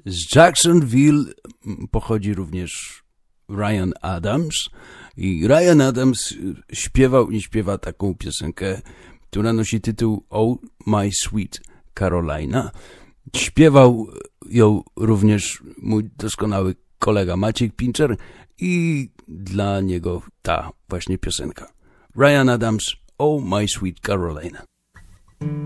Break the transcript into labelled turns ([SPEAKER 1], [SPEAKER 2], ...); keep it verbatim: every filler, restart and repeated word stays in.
[SPEAKER 1] Z Jacksonville pochodzi również Ryan Adams i Ryan Adams śpiewał i śpiewa taką piosenkę, która nosi tytuł Oh My Sweet Carolina. Śpiewał ją również mój doskonały kolega Maciek Pinczer i dla niego ta właśnie piosenka. Ryan Adams, Oh My Sweet Carolina.